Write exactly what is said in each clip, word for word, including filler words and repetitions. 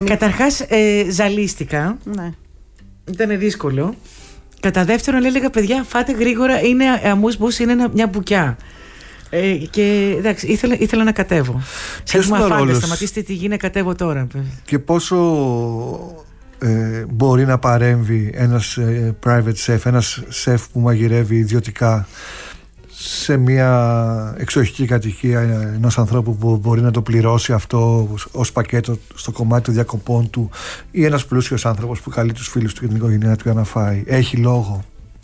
Καταρχάς ε, ζαλίστηκα. Ναι. Ήταν δύσκολο. Κατά δεύτερον, έλεγα παιδιά, φάτε γρήγορα. Είναι αμούσμπους, είναι ένα, μια μπουκιά. Ε, και εντάξει, ήθελα, ήθελα να κατέβω. Ποιος είναι ο ρόλος? Σταματήστε τη γη να κατέβω τώρα. Και πόσο ε, μπορεί να παρέμβει ένας ε, private chef, ένας σεφ που μαγειρεύει ιδιωτικά σε μια εξοχική κατοικία ενός ανθρώπου που μπορεί να το πληρώσει αυτό ως πακέτο στο κομμάτι των διακοπών του, ή ένας πλούσιος άνθρωπος που καλεί τους φίλους του και την οικογένειά του για να φάει? Έχει λόγο?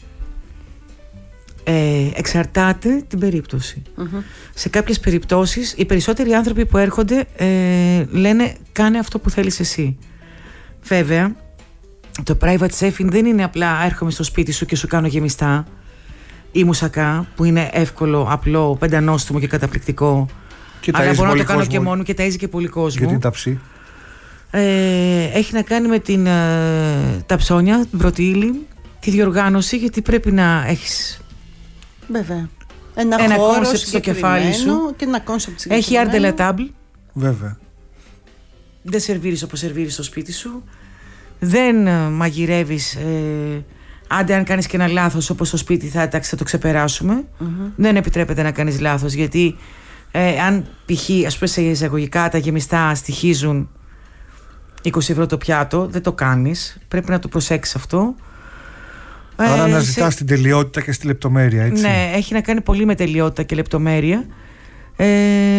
Ε, εξαρτάται την περίπτωση. Mm-hmm. Σε κάποιες περιπτώσεις οι περισσότεροι άνθρωποι που έρχονται ε, λένε κάνε αυτό που θέλεις εσύ. Βέβαια το private chefing δεν είναι απλά έρχομαι στο σπίτι σου και σου κάνω γεμιστά ή μουσακά, που είναι εύκολο, απλό, πεντανόστιμο και καταπληκτικό, και αλλά μπορώ να το κάνω και μόνο και ταΐζει και πολύ κόσμο. Και την ταψί. Ε, έχει να κάνει με την, ε, τα ψώνια, την πρώτη ύλη, τη διοργάνωση, γιατί πρέπει να έχεις βέβαια ένα, ένα χώρο κόνσεπτ στο κεφάλι σου και ένα κόνσεπτ έχει art de la table. Βέβαια. Δεν σερβίρεις όπως σερβίρεις στο σπίτι σου. Δεν ε, μαγειρεύεις ε, άντε αν κάνεις και ένα λάθος όπως στο σπίτι θα, θα το ξεπεράσουμε. Mm-hmm. Δεν επιτρέπεται να κάνεις λάθος, γιατί ε, αν π.χ. ας πούμε σε εισαγωγικά τα γεμιστά στοιχίζουν είκοσι ευρώ το πιάτο, δεν το κάνεις. Πρέπει να το προσέξεις αυτό. Άρα ε, να ζητάς σε... την τελειότητα και στη λεπτομέρεια, έτσι. Ναι, έχει να κάνει πολύ με τελειότητα και λεπτομέρεια. Ε,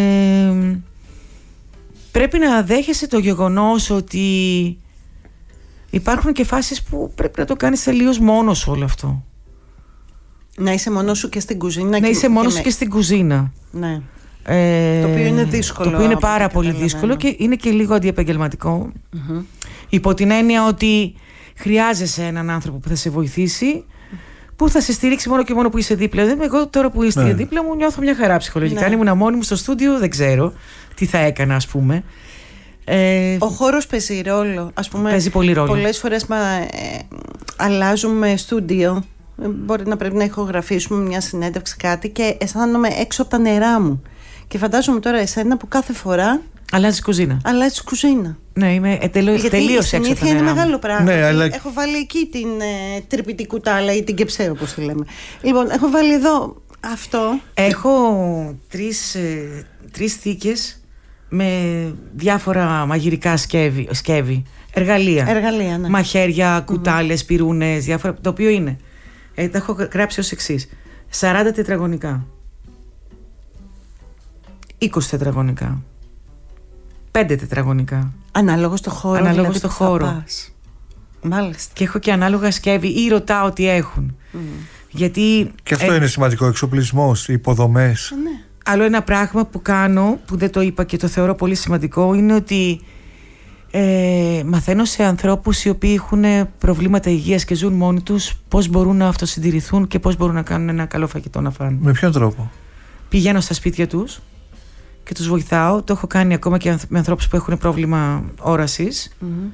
πρέπει να δέχεσαι το γεγονός ότι υπάρχουν και φάσεις που πρέπει να το κάνεις τελείως μόνος σου όλο αυτό. Να είσαι μόνος σου και στην κουζίνα. Να και, είσαι μόνος και σου και στην κουζίνα. Ναι. Ε, το οποίο είναι δύσκολο. Το οποίο είναι πάρα πολύ δύσκολο και είναι και λίγο αντιεπαγγελματικό. Mm-hmm. Υπό την έννοια ότι χρειάζεσαι έναν άνθρωπο που θα σε βοηθήσει, που θα σε στηρίξει μόνο και μόνο που είσαι δίπλα. Εγώ τώρα που είστε ναι. δίπλα μου νιώθω μια χαρά ψυχολογικά. Αν ναι. ήμουν μόνη μου στο στούντιο, δεν ξέρω τι θα έκανα, ας πούμε. Ε, Ο χώρος παίζει ρόλο. Ας πούμε, παίζει πολύ ρόλο. Πολλές φορές μα, ε, αλλάζουμε στούντιο. Μπορεί να πρέπει να ηχογραφήσουμε μια συνέντευξη, κάτι, και αισθάνομαι έξω από τα νερά μου. Και φαντάζομαι τώρα εσένα που κάθε φορά αλλάζεις κουζίνα. Αλλάζεις κουζίνα. Ναι, είμαι τελείως έξω από τα νερά μου. Είναι μεγάλο πράγμα. Ναι, αλλά... Έχω βάλει εκεί την ε, τρυπητή κουτάλα ή την κεψέ, όπως τη λέμε. Λοιπόν, έχω βάλει εδώ αυτό. Έχω τρεις, ε, τρεις θήκες με διάφορα μαγειρικά σκεύη, σκεύη. Εργαλεία. Εργαλεία, ναι. Μαχαίρια, κουτάλες, mm-hmm. πυρούνες, διάφορα. Το οποίο είναι. Ε, τα έχω γράψει ως εξής: σαράντα τετραγωνικά, είκοσι τετραγωνικά, πέντε τετραγωνικά. Ανάλογα στο χώρο. Ανάλογα δηλαδή στο χώρο. Μάλιστα. Και έχω και ανάλογα σκεύη ή ρωτάω τι έχουν. Mm. Γιατί. Και αυτό ε... είναι σημαντικό. Εξοπλισμός, υποδομές. Ναι. Άλλο ένα πράγμα που κάνω, που δεν το είπα και το θεωρώ πολύ σημαντικό, είναι ότι ε, μαθαίνω σε ανθρώπους οι οποίοι έχουν προβλήματα υγείας και ζουν μόνοι τους πώς μπορούν να αυτοσυντηρηθούν και πώς μπορούν να κάνουν ένα καλό φαγητό να φάνε. Με ποιον τρόπο? Πηγαίνω στα σπίτια τους και τους βοηθάω. Το έχω κάνει ακόμα και με ανθρώπους που έχουν πρόβλημα όρασης. Mm-hmm.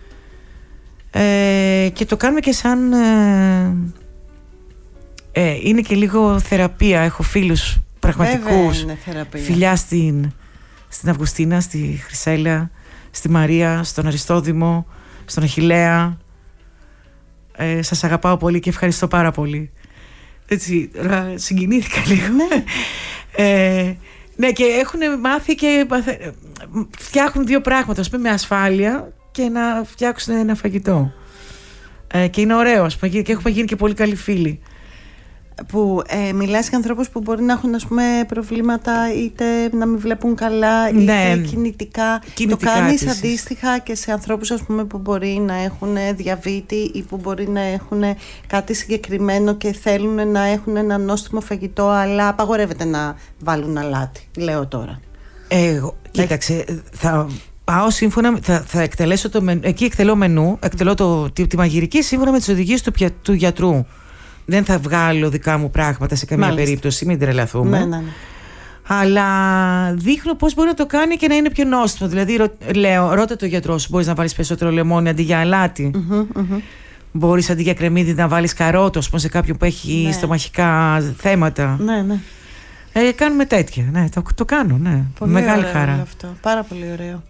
Ε, και το κάνουμε και σαν ε, ε, είναι και λίγο θεραπεία. Έχω φίλους πραγματικούς, φιλιά στην, στην Αυγουστίνα, στη Χρυσέλα, στη Μαρία, στον Αριστόδημο, στον Αχιλλέα. Ε, σας αγαπάω πολύ και ευχαριστώ πάρα πολύ. Έτσι, συγκινήθηκα λίγο. Ναι. ε, ναι, και έχουν μάθει και φτιάχνουν δύο πράγματα, ας πούμε, με ασφάλεια και να φτιάξουν ένα φαγητό. Ε, και είναι ωραίο, ας πούμε, και έχουμε γίνει και πολύ καλοί φίλοι. Που ε, μιλάς για ανθρώπους που μπορεί να έχουν, ας πούμε, προβλήματα, είτε να μην βλέπουν καλά, είτε ναι. κινητικά. κινητικά. Το κάνεις επίσης. αντίστοιχα και σε ανθρώπους, ας πούμε, που μπορεί να έχουν διαβήτη ή που μπορεί να έχουν κάτι συγκεκριμένο και θέλουν να έχουν ένα νόστιμο φαγητό, αλλά απαγορεύεται να βάλουν αλάτι, λέω τώρα. Ε, κοίταξε, θα πάω σύμφωνα, θα, θα εκτελέσω το μενού, εκεί εκτελώ μενού, εκτελώ το, τη, τη μαγειρική σύμφωνα με τις οδηγίες του, του γιατρού. Δεν θα βγάλω δικά μου πράγματα σε καμία Μάλιστα. περίπτωση, μην τρελαθούμε. Ναι, ναι, ναι. Αλλά δείχνω πώς μπορεί να το κάνει και να είναι πιο νόστιμο. Δηλαδή, ρω, λέω, ρώτα το γιατρό σου, μπορείς να βάλεις περισσότερο λεμόνι αντί για αλάτι. Mm-hmm, mm-hmm. Μπορείς αντί για κρεμμύδι να βάλεις καρότο, πούμε, σε κάποιον που έχει ναι. στομαχικά θέματα. Ναι, ναι. Ε, κάνουμε τέτοια. Ναι, το, το κάνω, ναι. Πολύ μεγάλη ωραίο χαρά. Αυτό. Πάρα πολύ ωραίο.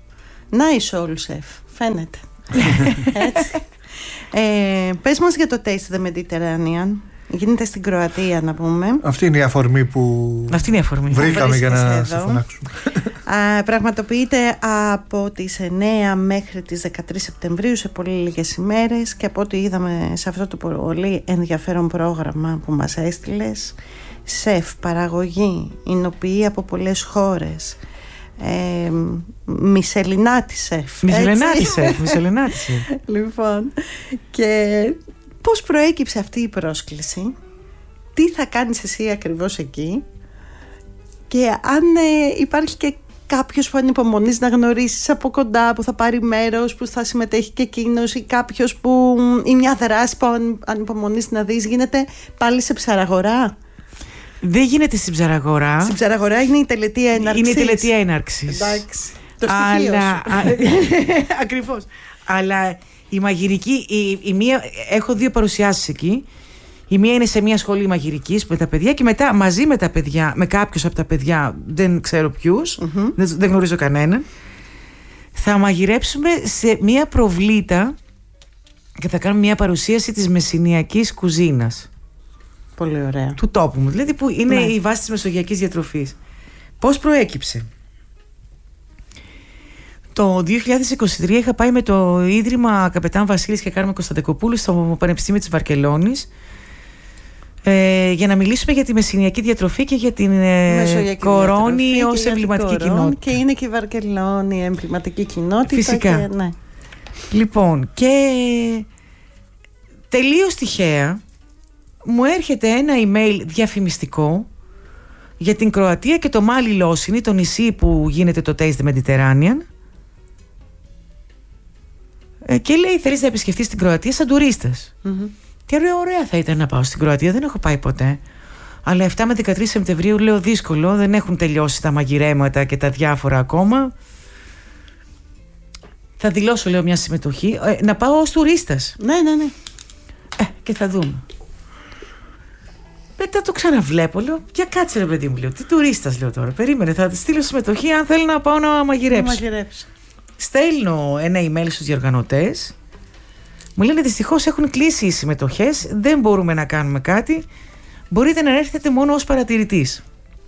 Nice all chef, φαίνεται. Έτσι. Ε, πες μας για το Taste the Mediterranean. Γίνεται στην Κροατία, να πούμε. Αυτή είναι η αφορμή που Αυτή είναι η αφορμή. βρήκαμε για να σε φωνάξουμε. Α, πραγματοποιείται από τις εννέα μέχρι τις δεκατρείς Σεπτεμβρίου, σε πολύ λίγες ημέρες, και από ό,τι είδαμε σε αυτό το πολύ ενδιαφέρον πρόγραμμα που μας έστειλες, σεφ, παραγωγή, εινοποιεί από πολλές χώρες, ε, Μισελινάτη σεφ. Μισελινάτη σεφ, Μισελινάτη σεφ. Λοιπόν, και πώς προέκυψε αυτή η πρόσκληση, τι θα κάνεις εσύ ακριβώς εκεί, και αν ε, υπάρχει και κάποιος που ανυπομονείς να γνωρίσεις από κοντά, που θα πάρει μέρος, που θα συμμετέχει και εκείνος, ή κάποιος που, ή μια δράση που ανυπομονείς να δεις, γίνεται πάλι σε ψαραγορά? Δεν γίνεται στην ψαραγορά. Στην ψαραγορά είναι η τελετία έναρξης. Είναι η τελετία έναρξης. Εντάξει. Το στοιχείο Αλλά, ακριβώς. Αλλά η μαγειρική, η, η μία, έχω δύο παρουσιάσεις εκεί. Η μία είναι σε μια σχολή μαγειρικής με τα παιδιά, και μετά μαζί με τα παιδιά, με κάποιους από τα παιδιά, δεν ξέρω ποιους, mm-hmm. δεν, δεν γνωρίζω κανέναν, θα μαγειρέψουμε σε μια προβλήτα και θα κάνουμε μια παρουσίαση της μεσηνιακής κουζίνας. Πολύ ωραία. Του τόπου μου, δηλαδή που είναι, ναι, η βάση της μεσογειακής διατροφής. Πώς προέκυψε? Το δύο χιλιάδες είκοσι τρία είχα πάει με το Ίδρυμα Καπετάν Βασίλης και Κάρμεν Κωνσταντεκοπούλου στο Πανεπιστήμιο της Βαρκελόνης, ε, για να μιλήσουμε για τη μεσηνιακή διατροφή και για την ε, Κορώνη ως εμβληματική κοινότητα. Και είναι και η Βαρκελόνη εμβληματική κοινότητα. Φυσικά. Και, ναι. Λοιπόν, και τελείως τυχαία μου έρχεται ένα email διαφημιστικό για την Κροατία και το Μάλι Λόσινι, το νησί που γίνεται το Taste the Mediterranean, ε, και λέει, θέλεις να επισκεφτείς την Κροατία σαν τουρίστας? Mm-hmm. Και λέω, ωραία θα ήταν να πάω στην Κροατία, δεν έχω πάει ποτέ. Αλλά εφτά με δεκατρείς Σεπτεμβρίου λέω δύσκολο, δεν έχουν τελειώσει τα μαγειρέματα και τα διάφορα ακόμα. Θα δηλώσω, λέω, μια συμμετοχή, ε, να πάω ως τουρίστας. Ναι, ναι, ναι. Ε, και θα δούμε. Μετά το ξαναβλέπω, λέω, για κάτσε ρε παιδί μου, λέω, τι τουρίστας, λέω τώρα, περίμενε, θα στείλω συμμετοχή αν θέλω να πάω να μαγειρέψω. Να μαγειρέψω. Στέλνω ένα email στους διοργανωτές, μου λένε δυστυχώς έχουν κλείσει οι συμμετοχές, δεν μπορούμε να κάνουμε κάτι, μπορείτε να έρθετε μόνο ως παρατηρητής.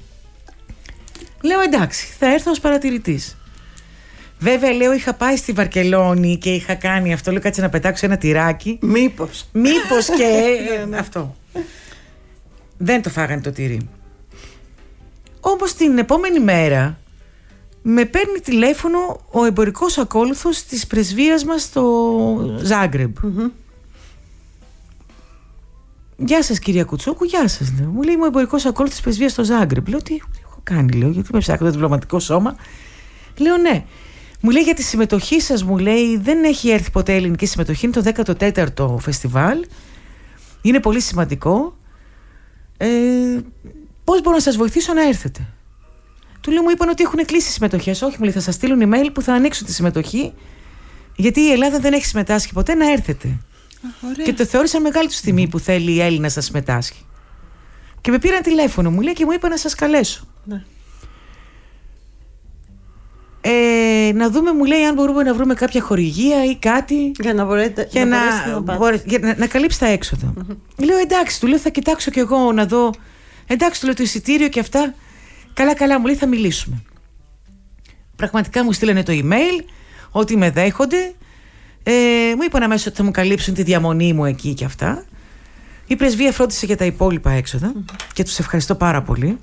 Λέω εντάξει, θα έρθω ως παρατηρητής. Βέβαια, λέω, είχα πάει στη Βαρκελόνη και είχα κάνει αυτό, λέω, κάτσε να πετάξω ένα τυράκι. Μήπως. Μήπως και αυτό. Δεν το φάγανε το τυρί. Όμως την επόμενη μέρα με παίρνει τηλέφωνο ο εμπορικός ακόλουθος της πρεσβείας μας στο Ζάγκρεμπ. Mm-hmm. Γεια σας κυρία Κουτσόκου, γεια σας, λέω. Μου λέει, είμαι ο εμπορικός ακόλουθος της πρεσβείας στο Ζάγκρεμπ. Λέω, τι έχω κάνει, λέω, γιατί με ψάχνω το διπλωματικό σώμα. Λέω, ναι. Μου λέει, για τη συμμετοχή σας, μου λέει, δεν έχει έρθει ποτέ ελληνική συμμετοχή, είναι το δέκατο τέταρτο φεστιβάλ, είναι πολύ σημαντικό. Ε, πώς μπορώ να σας βοηθήσω να έρθετε? Του λέω, μου είπαν ότι έχουν κλείσει συμμετοχές. Όχι, μου λέει, θα σας στείλουν email που θα ανοίξουν τη συμμετοχή, γιατί η Ελλάδα δεν έχει συμμετάσχει ποτέ, να έρθετε. Ωραία. Και το θεώρησαν μεγάλη του τιμή που θέλει η Έλληνα να συμμετάσχει. Και με πήραν τηλέφωνο, μου λέει, και μου είπαν να σας καλέσω. Ναι. Ε, να δούμε, μου λέει, αν μπορούμε να βρούμε κάποια χορηγία ή κάτι για να, μπορείτε, για να, να, να, μπορέ, για να, να καλύψει τα έξοδα. Mm-hmm. Λέω, εντάξει, του λέω, θα κοιτάξω κι εγώ να δω. Εντάξει, του λέω, το εισιτήριο και αυτά. Καλά, καλά, μου λέει, θα μιλήσουμε. Πραγματικά μου στείλανε το email ότι με δέχονται. Ε, μου είπαν αμέσως ότι θα μου καλύψουν τη διαμονή μου εκεί και αυτά. Η πρεσβεία φρόντισε για τα υπόλοιπα έξοδα, mm-hmm. και τους ευχαριστώ πάρα πολύ.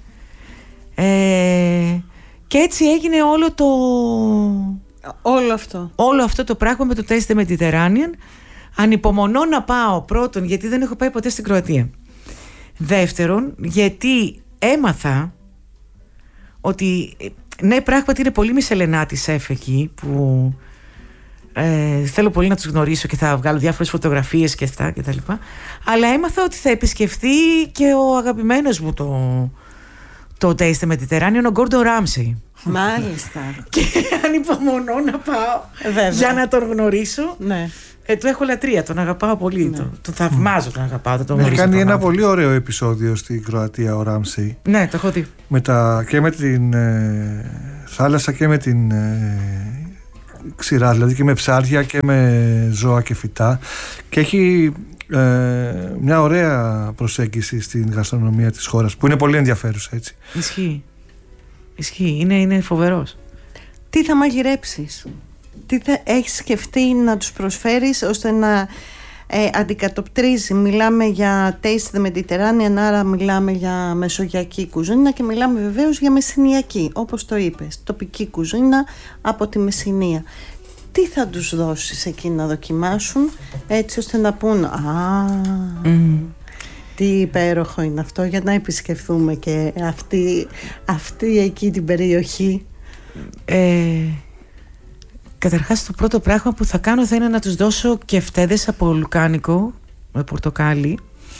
Ε, και έτσι έγινε όλο το... Όλο αυτό. Όλο αυτό το πράγμα με το Taste the Mediterranean. Ανυπομονώ να πάω, πρώτον, γιατί δεν έχω πάει ποτέ στην Κροατία. Δεύτερον, γιατί έμαθα ότι ναι, πράγματι είναι πολύ Μισελενάτη σεφ εκεί, που ε, θέλω πολύ να τους γνωρίσω και θα βγάλω διάφορες φωτογραφίες και αυτά και τα λοιπά. Αλλά έμαθα ότι θα επισκεφθεί και ο αγαπημένος μου το, το Taste the Mediterranean, ο Γκόρντον Ράμσεϊ. Μάλιστα. Και ανυπομονώ να πάω. Βέβαια. Για να τον γνωρίσω. Ναι. Ε, του έχω λατρεία, τον αγαπάω πολύ. Ναι. Τον, τον θαυμάζω, τον αγαπάω. Τον έχει κάνει ένα πολύ ωραίο επεισόδιο στην Κροατία ο Ράμσεϊ. Ναι, το έχω δει. Με τα, και με την ε, θάλασσα και με την ε, ξηρά, δηλαδή και με ψάρια και με ζώα και φυτά, και έχει ε, μια ωραία προσέγγιση στην γαστρονομία της χώρας που είναι πολύ ενδιαφέρουσα, έτσι. Ισχύει. Ισχύει. Είναι, είναι φοβερός. Τι θα μαγειρέψεις? Τι θα έχεις σκεφτεί να τους προσφέρεις ώστε να ε, αντικατοπτρίζει? Μιλάμε για Taste the Mediterranean, άρα μιλάμε για μεσογειακή κουζίνα και μιλάμε βεβαίως για μεσηνιακή, όπως το είπες, τοπική κουζίνα από τη Μεσσηνία. Τι θα τους δώσεις εκεί να δοκιμάσουν, έτσι ώστε να πούν «Α, mm. τι υπέροχο είναι αυτό», για να επισκεφθούμε και αυτή, αυτή εκεί την περιοχή? Ε, καταρχάς το πρώτο πράγμα που θα κάνω θα είναι να τους δώσω κεφτέδες από λουκάνικο με πορτοκάλι,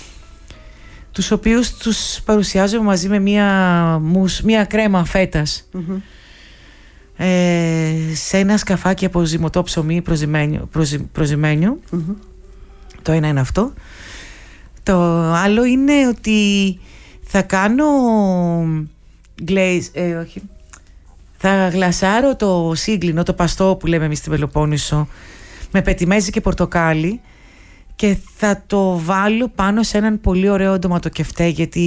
τους οποίους τους παρουσιάζω μαζί με μία, μους, μία κρέμα φέτας, mm-hmm. ε, σε ένα σκαφάκι από ζυμωτό ψωμί προζυμένιο, προζυ, προζυμένιο. Mm-hmm. Το ένα είναι αυτό. Το άλλο είναι ότι θα κάνω glaze, ε, όχι, θα γλασάρω το σύγκλινο, το παστό που λέμε εμείς στην Πελοπόννησο, με πετιμέζι και πορτοκάλι, και θα το βάλω πάνω σε έναν πολύ ωραίο ντοματοκεφτέ, γιατί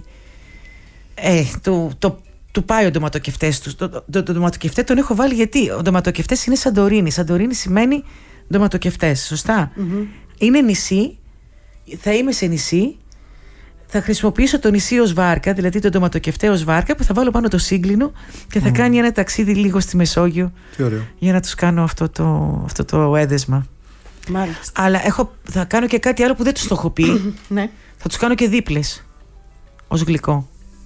ε, το, το, του πάει ο ντοματοκεφτές του. Το, το, το, το ντοματοκεφτέ τον έχω βάλει γιατί ο ντοματοκεφτές είναι Σαντορίνη. Σαντορίνη σημαίνει ντοματοκεφτές, σωστά. Mm-hmm. Είναι νησί, θα είμαι σε νησί. Θα χρησιμοποιήσω το νησί ως βάρκα, δηλαδή το ντοματοκεφτέ ως βάρκα, που θα βάλω πάνω το σύγκλινο και θα mm. κάνει ένα ταξίδι λίγο στη Μεσόγειο. Τι ωραίο. Για να τους κάνω αυτό το, αυτό το έδεσμα. Μάλιστα. Αλλά έχω, θα κάνω και κάτι άλλο που δεν τους το έχω πει. Ναι. Θα τους κάνω και δίπλες ως γλυκό.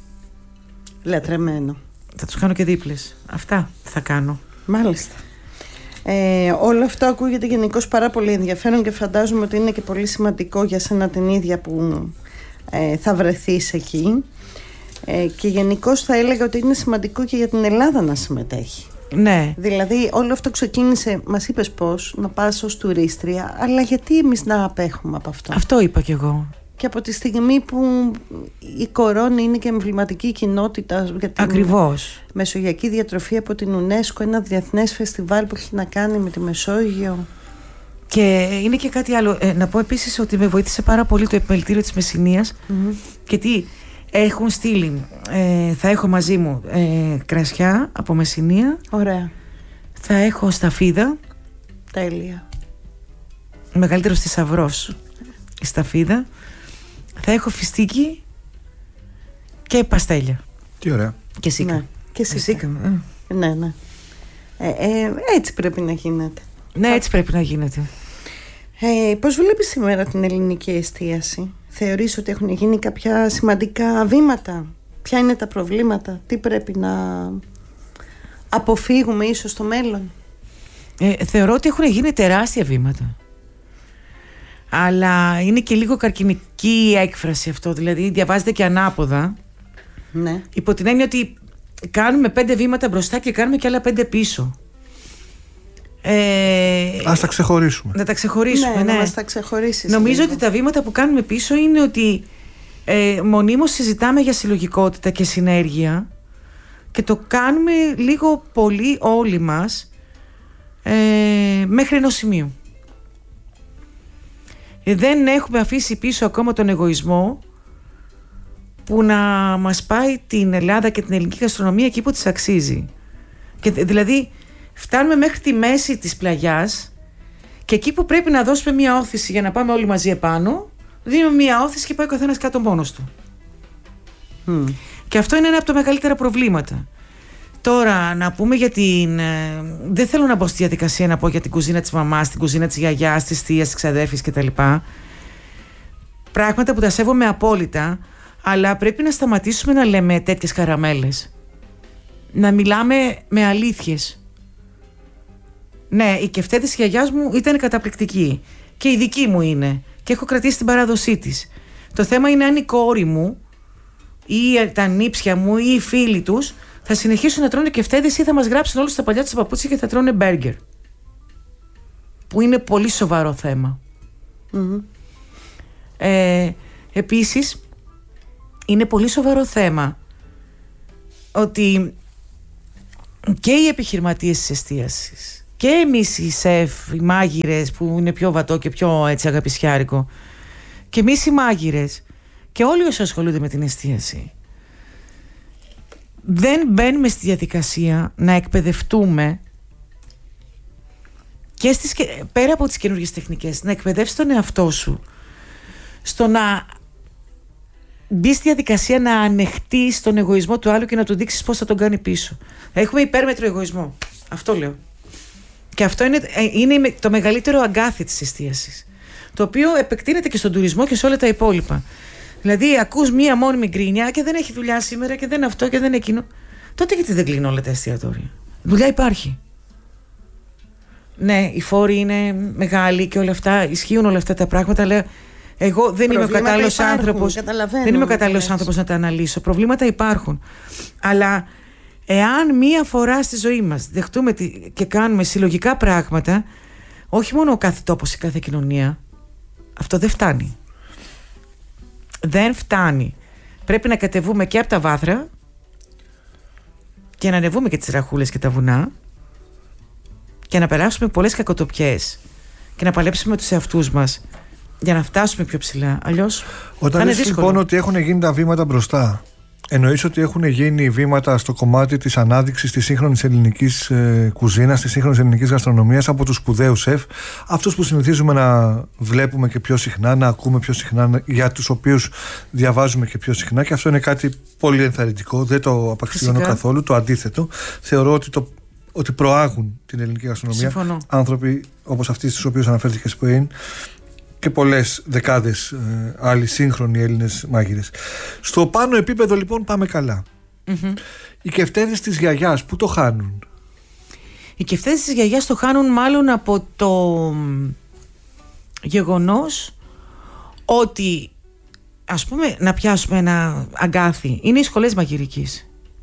Λατρεμένο. Θα τους κάνω και δίπλες. Αυτά θα κάνω. Μάλιστα. Ε, όλο αυτό ακούγεται γενικώς πάρα πολύ ενδιαφέρον και φαντάζομαι ότι είναι και πολύ σημαντικό για σένα την ίδια που ε, θα βρεθείς εκεί, ε, και γενικώς θα έλεγα ότι είναι σημαντικό και για την Ελλάδα να συμμετέχει. Ναι. Δηλαδή όλο αυτό ξεκίνησε, μας είπες πώς, να πας ως τουρίστρια, αλλά γιατί εμείς να απέχουμε από αυτό? Αυτό είπα κι εγώ. Και από τη στιγμή που η Κορώνη είναι και εμβληματική κοινότητα για την Ακριβώς. μεσογειακή διατροφή από την UNESCO, ένα διεθνές φεστιβάλ που έχει να κάνει με τη Μεσόγειο. Και είναι και κάτι άλλο. Ε, να πω επίσης ότι με βοήθησε πάρα πολύ το επιμελητήριο της Μεσσηνίας, mm-hmm. και τι έχουν στείλει. Ε, θα έχω μαζί μου ε, κρασιά από Μεσσηνία. Ωραία. Θα έχω σταφίδα. Τέλεια. Μεγαλύτερος θησαυρός η σταφίδα. Θα έχω φιστίκι και παστέλια. Τι ωραία. Και σίκα. Ναι, και σίκα. σίκα. Ε. Ναι, ναι. Ε, ε, έτσι πρέπει να γίνεται. Ναι, έτσι πρέπει να γίνεται. Ε, πώς βλέπεις σήμερα την ελληνική εστίαση? Θεωρείς ότι έχουν γίνει κάποια σημαντικά βήματα? Ποια είναι τα προβλήματα? Τι πρέπει να αποφύγουμε ίσως στο μέλλον? Ε, θεωρώ ότι έχουν γίνει τεράστια βήματα. Αλλά είναι και λίγο καρκινική έκφραση αυτό. Δηλαδή διαβάζεται και ανάποδα. Ναι. Υπό την έννοια ότι κάνουμε πέντε βήματα μπροστά και κάνουμε και άλλα πέντε πίσω. Ε, Ας τα ξεχωρίσουμε. Να τα ξεχωρίσουμε, ναι. ναι. Να μας τα ξεχωρίσεις. Νομίζω λίγο. ότι τα βήματα που κάνουμε πίσω είναι ότι ε, μονίμως συζητάμε για συλλογικότητα και συνέργεια, και το κάνουμε λίγο πολύ όλοι μας ε, μέχρι ενός σημείου. Ε, δεν έχουμε αφήσει πίσω ακόμα τον εγωισμό που να μας πάει την Ελλάδα και την ελληνική γαστρονομία εκεί που της αξίζει. Και, δηλαδή φτάνουμε μέχρι τη μέση της πλαγιάς, και εκεί που πρέπει να δώσουμε μια όθηση για να πάμε όλοι μαζί επάνω, δίνουμε μια όθηση και πάει ο καθένας κάτω μόνος του. Mm. Και αυτό είναι ένα από τα μεγαλύτερα προβλήματα. Τώρα να πούμε για την... Ε, δεν θέλω να μπω στη διαδικασία να πω για την κουζίνα της μαμάς, την κουζίνα της γιαγιάς, της θείας, της ξαδέρφης κτλ. Πράγματα που τα σέβομαι απόλυτα, αλλά πρέπει να σταματήσουμε να λέμε τέτοιες καραμέλες. Να μιλάμε με αλήθειες. Ναι, η κεφτέ της γιαγιάς μου ήταν καταπληκτική, και η δική μου είναι, και έχω κρατήσει την παράδοσή της. Το θέμα είναι αν η κόρη μου ή τα νύψια μου ή οι φίλοι τους θα συνεχίσουν να τρώνε κεφτέδες ή θα μας γράψουν όλους στα παλιά τους παπούτσια και θα τρώνε μπέργκερ, που είναι πολύ σοβαρό θέμα. Mm-hmm. ε, Επίσης είναι πολύ σοβαρό θέμα ότι και οι επιχειρηματίες της εστίασης και εμείς οι σεφ, οι μάγειρες που είναι πιο βατό και πιο έτσι αγαπησιάρικο, και εμείς οι μάγειρες και όλοι όσοι ασχολούνται με την εστίαση, δεν μπαίνουμε στη διαδικασία να εκπαιδευτούμε και στις, πέρα από τις καινούργιες τεχνικές, να εκπαιδεύσεις τον εαυτό σου στο να μπει στη διαδικασία να ανεχτείς τον εγωισμό του άλλου και να του δείξεις πώς θα τον κάνει πίσω. Έχουμε υπέρμετρο εγωισμό. Αυτό λέω. Και αυτό είναι, είναι το μεγαλύτερο αγκάθι της εστίασης, το οποίο επεκτείνεται και στον τουρισμό και σε όλα τα υπόλοιπα. Δηλαδή, ακούς μία μόνιμη γκρίνια και δεν έχει δουλειά σήμερα και δεν αυτό και δεν εκείνο. Τότε γιατί δεν κλείνουν όλα τα εστιατόρια? Δουλειά υπάρχει. Ναι, οι φόροι είναι μεγάλοι και όλα αυτά, ισχύουν όλα αυτά τα πράγματα, αλλά εγώ δεν είμαι ο κατάλληλος άνθρωπος. Δεν είμαι ο κατάλληλος άνθρωπος να τα αναλύσω. Προβλήματα υπάρχουν. Αλλά εάν μία φορά στη ζωή μας δεχτούμε και κάνουμε συλλογικά πράγματα, όχι μόνο ο κάθε τόπος, η κάθε κοινωνία, αυτό δεν φτάνει. Δεν φτάνει. Πρέπει να κατεβούμε και από τα βάθρα και να ανεβούμε και τις ραχούλες και τα βουνά και να περάσουμε πολλές κακοτοπιές και να παλέψουμε τους εαυτούς μας για να φτάσουμε πιο ψηλά. Αλλιώς όταν λες λοιπόν ότι έχουν γίνει τα βήματα μπροστά, εννοείς ότι έχουν γίνει βήματα στο κομμάτι της ανάδειξης της σύγχρονης ελληνικής ε, κουζίνας, της σύγχρονης ελληνικής γαστρονομίας από τους σπουδαίους σεφ, αυτούς που συνηθίζουμε να βλέπουμε και πιο συχνά, να ακούμε πιο συχνά, για τους οποίους διαβάζουμε και πιο συχνά, και αυτό είναι κάτι πολύ ενθαρρυντικό, δεν το απαξιώνω καθόλου, το αντίθετο. Θεωρώ ότι, το, ότι προάγουν την ελληνική γαστρονομία. Συμφωνώ. Άνθρωποι όπως αυτοί στους οποίους αναφέρθηκες πριν και πολλές δεκάδες ε, άλλοι σύγχρονοι Έλληνες μάγειρες. Στο πάνω επίπεδο λοιπόν πάμε καλά. Mm-hmm. Οι κεφτέδες της γιαγιάς πού το χάνουν? Οι κεφτέδες της γιαγιάς το χάνουν μάλλον από το γεγονός ότι, ας πούμε, να πιάσουμε ένα αγκάθι, είναι οι σχολές μαγειρικής.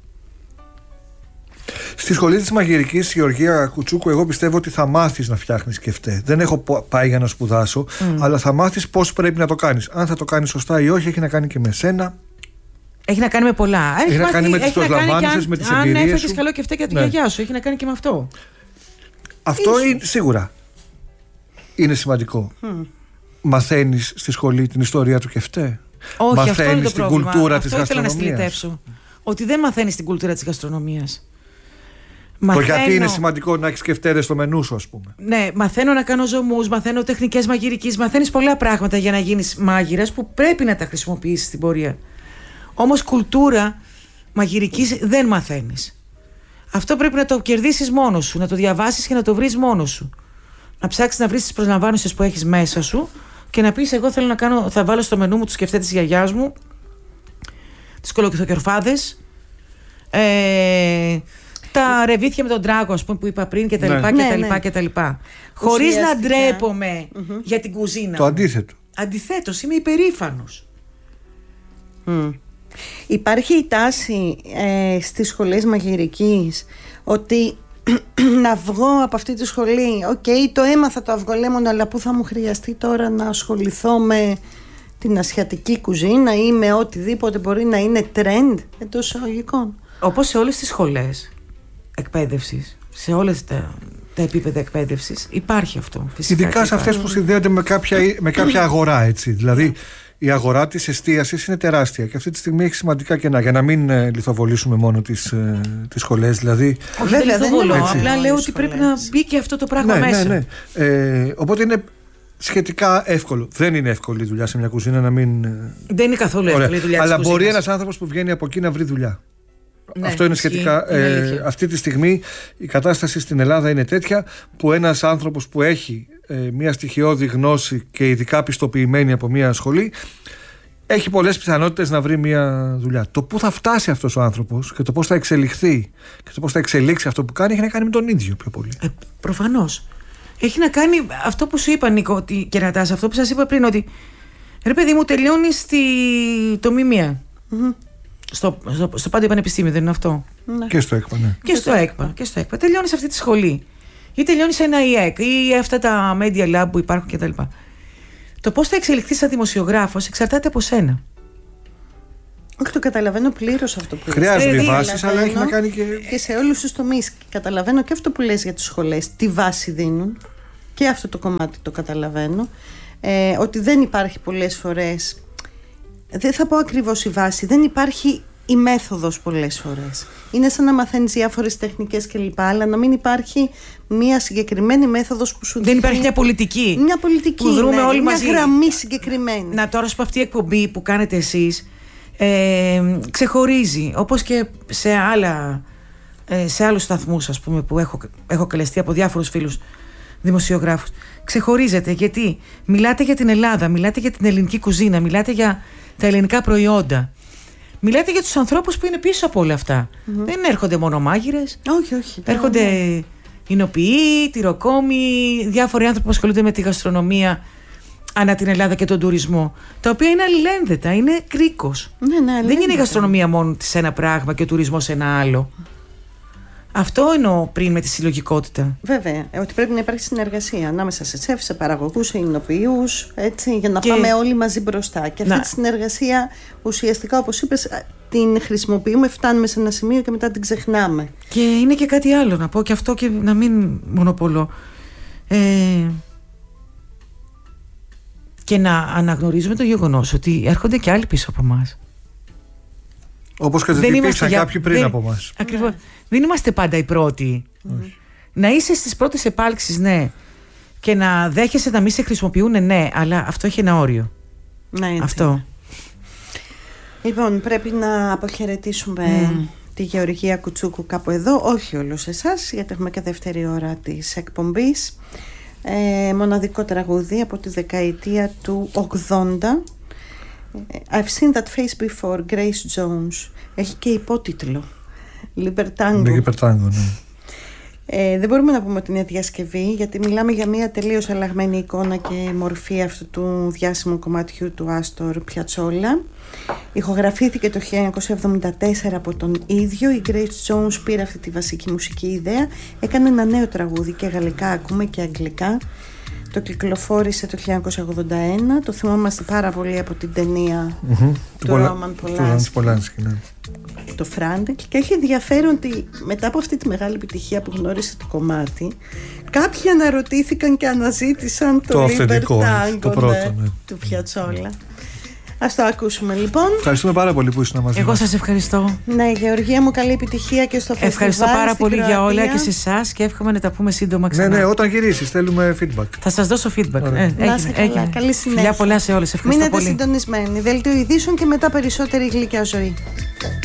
Στη σχολή της μαγειρικής, Γεωργία Κουτσούκου, εγώ πιστεύω ότι θα μάθεις να φτιάχνεις κεφτέ. Δεν έχω πάει για να σπουδάσω, mm. αλλά θα μάθεις πώς πρέπει να το κάνεις. Αν θα το κάνεις σωστά ή όχι, έχει να κάνει και με σένα. Έχει να κάνει με πολλά. Έχει, έχει να κάνει με τις προσλαμβάνωσες, με τις εμπειρίες σου. Αν έφερες καλό κεφτέ για τη γιαγιά σου, έχει να κάνει και με αυτό. Αυτό είναι, σίγουρα είναι σημαντικό. Mm. Μαθαίνεις στη σχολή την ιστορία του κεφτέ? Όχι, μαθαίνεις αυτό είναι το την πρόβλημα. κουλτούρα αυτό της γαστρονομίας? Ήθελα να στυλιτεύσω. Ότι δεν μαθαίνεις την κουλτούρα της γαστρονομίας. Το μαθαίνω... γιατί είναι σημαντικό να έχεις κεφτέδες στο μενού σου, ας πούμε. Ναι, μαθαίνω να κάνω ζωμούς, μαθαίνω τεχνικές μαγειρικής, μαθαίνεις πολλά πράγματα για να γίνεις μάγειρας που πρέπει να τα χρησιμοποιήσεις στην πορεία. Όμως κουλτούρα μαγειρικής δεν μαθαίνεις. Αυτό πρέπει να το κερδίσεις μόνος σου, να το διαβάσεις και να το βρεις μόνος σου. Να ψάξεις να βρεις τις προσλαμβάνωσες που έχεις μέσα σου και να πεις: εγώ θέλω να κάνω, θα βάλω στο μενού μου τους κεφτές της γιαγιάς μου, τις κολοκυθοκερφάδες, ε, τα ρεβίθια με τον τράγο, ας πούμε, που είπα πριν, και τα λοιπά, ναι. και τα λοιπά, ναι. και τα λοιπά. Χωρίς να ντρέπομαι mm-hmm. για την κουζίνα. Το αντίθετο. Αντιθέτως, είμαι υπερήφανος. Mm. Υπάρχει η τάση ε, στις σχολές μαγειρικής ότι να βγω από αυτή τη σχολή, οκ, okay, το έμαθα το αυγολέμονο, αλλά πού θα μου χρειαστεί τώρα να ασχοληθώ με την ασιατική κουζίνα ή με οτιδήποτε μπορεί να είναι trend εντός εισαγωγικών? Όπως σε όλες τις σχολές εκπαίδευσης, σε όλες τα, τα επίπεδα εκπαίδευσης υπάρχει αυτό. Φυσικά. Ειδικά σε αυτές που συνδέονται με κάποια, με κάποια αγορά, έτσι. Δηλαδή η αγορά της εστίασης είναι τεράστια και αυτή τη στιγμή έχει σημαντικά κενά, για να μην ε, λιθοβολήσουμε μόνο τις, ε, τις σχολές. Δηλαδή, όχι, δεν λιθοβολώ, απλά λέω ότι πρέπει να μπει και αυτό το πράγμα ναι, μέσα. Ναι, ναι. Ε, οπότε είναι σχετικά εύκολο. Δεν είναι εύκολη η δουλειά σε μια κουζίνα να μην. Δεν είναι καθόλου εύκολη η δουλειά. Αλλά μπορεί κουζίνας. Ένας άνθρωπος που βγαίνει από εκεί να βρει δουλειά. Ναι, αυτό είναι σχετικά. Ε, αυτή τη στιγμή η κατάσταση στην Ελλάδα είναι τέτοια που ένας άνθρωπος που έχει ε, μια στοιχειώδη γνώση και ειδικά πιστοποιημένη από μια σχολή έχει πολλές πιθανότητες να βρει μια δουλειά. Το πού θα φτάσει αυτός ο άνθρωπος και το πώς θα εξελιχθεί και το πώς θα εξελίξει αυτό που κάνει έχει να κάνει με τον ίδιο πιο πολύ. Ε, προφανώς. Έχει να κάνει αυτό που σου είπα, Νίκο, ότι, και Νατάς, αυτό που σας είπα πριν, ότι ρε παιδί μου, τελειώνεις στη... το ΜΜΙΑ. Mm-hmm. Στο, στο, στο Πάντιο Πανεπιστήμιο, δεν είναι αυτό? Ναι. Και στο ΕΚΠΑ, ναι. Και στο ΕΚΠΑ. Και στο ΕΚΠΑ. Τελειώνεις αυτή τη σχολή. Ή τελειώνεις ένα ΙΕΚ ή αυτά τα Media Lab που υπάρχουν κτλ. Το πώς θα εξελιχθείς σαν δημοσιογράφος εξαρτάται από σένα. Όχι, το καταλαβαίνω πλήρως αυτό που λες. Χρειάζονται ε, βάσεις, αλλά έχει να κάνει και... Και σε όλους τους τομείς. Καταλαβαίνω και αυτό που λες για τις σχολές. Τι βάση δίνουν. Και αυτό το κομμάτι το καταλαβαίνω. Ε, ότι δεν υπάρχει πολλές φορές... Δεν θα πω ακριβώς η βάση. Δεν υπάρχει η μέθοδος πολλές φορές. Είναι σαν να μαθαίνεις διάφορες τεχνικές κλπ. Αλλά να μην υπάρχει μια συγκεκριμένη μέθοδος που σου δεν δείχνει... υπάρχει μια πολιτική. Μια πολιτική, που δρούμε ναι, όλοι μια μαζί. γραμμή συγκεκριμένη. Να τώρα σου πω, αυτή η εκπομπή που κάνετε εσείς ε, ξεχωρίζει, όπως και σε, άλλα, ε, σε άλλους σταθμούς, ας πούμε, που έχω, έχω καλεστεί από διάφορους φίλους δημοσιογράφους. Ξεχωρίζετε γιατί μιλάτε για την Ελλάδα, μιλάτε για την ελληνική κουζίνα, μιλάτε για τα ελληνικά προϊόντα. Μιλάτε για τους ανθρώπους που είναι πίσω από όλα αυτά. Mm-hmm. Δεν έρχονται μόνο μάγειρες. Όχι, όχι. Έρχονται εινοποιοί, τυροκόμοι, διάφοροι άνθρωποι που ασχολούνται με τη γαστρονομία ανά την Ελλάδα και τον τουρισμό. Τα οποία είναι αλληλένδετα, είναι κρίκος. Ναι, ναι, δεν είναι η γαστρονομία μόνο σε ένα πράγμα και ο τουρισμός σε ένα άλλο. Αυτό εννοώ πριν με τη συλλογικότητα. Βέβαια, ότι πρέπει να υπάρχει συνεργασία ανάμεσα σε σεφ, σε παραγωγούς, σε εινοποιούς, έτσι, για να και... πάμε όλοι μαζί μπροστά. Και αυτή να... τη συνεργασία ουσιαστικά, όπως είπες, την χρησιμοποιούμε, φτάνουμε σε ένα σημείο και μετά την ξεχνάμε. Και είναι και κάτι άλλο να πω, και αυτό και να μην μονοπολώ. Ε... Και να αναγνωρίζουμε το γεγονός ότι έρχονται και άλλοι πίσω από εμάς. Όπως και δεν υπήρξαν για... κάποιοι πριν δεν... από εμάς. Ακριβώς. Ναι. Δεν είμαστε πάντα οι πρώτοι. Mm. Να είσαι στις πρώτες επάλξεις, ναι. Και να δέχεσαι να μην σε χρησιμοποιούν, ναι. Αλλά αυτό έχει ένα όριο. Ναι, έτσι. Αυτό. Λοιπόν, πρέπει να αποχαιρετήσουμε mm. τη Γεωργία Κουτσούκου κάπου εδώ. Όχι όλους εσάς, γιατί έχουμε και δεύτερη ώρα της εκπομπής. Ε, μοναδικό τραγούδι από τη δεκαετία του ογδόντα. I've seen that face before, Grace Jones. Έχει και υπότιτλο Libertango. Libertango, ναι. ε, Δεν μπορούμε να πούμε ότι είναι διασκευή, γιατί μιλάμε για μια τελείως αλλαγμένη εικόνα και μορφή αυτού του διάσημου κομματιού του Άστορ Πιατσόλα. Ηχογραφήθηκε το χίλια εννιακόσια εβδομήντα τέσσερα από τον ίδιο. Η Grace Jones πήρε αυτή τη βασική μουσική ιδέα, έκανε ένα νέο τραγούδι και γαλλικά ακούμε και αγγλικά. Το κυκλοφόρησε το χίλια εννιακόσια ογδόντα ένα. Το θυμόμαστε πάρα πολύ από την ταινία mm-hmm. του Ρόμαν Πολάνσκι, ναι. Το Φράντεκ. Και έχει ενδιαφέρον ότι μετά από αυτή τη μεγάλη επιτυχία που γνώρισε το κομμάτι, κάποιοι αναρωτήθηκαν και αναζήτησαν το, το Libertango, το πρώτο, ναι, ναι, του Πιατσόλα. Ας το ακούσουμε λοιπόν. Ευχαριστούμε πάρα πολύ που ήσουν μαζί. Εγώ σας ευχαριστώ. Ναι, Γεωργία μου, καλή επιτυχία και στο φεστιβάλ. Ευχαριστώ πάρα πολύ Κροατία. Για όλα και σε εσάς και εύχομαι να τα πούμε σύντομα ξανά. Ναι, ναι, όταν γυρίσεις θέλουμε feedback. Θα σας δώσω feedback. Ε, έγινε, έγινε. Καλή συνέχεια. Φιλιά πολλά σε όλες. Ευχαριστώ Μείνετε πολύ. συντονισμένοι. Δελτίο ειδήσεων και μετά περισσότερη γλυκιά ζωή.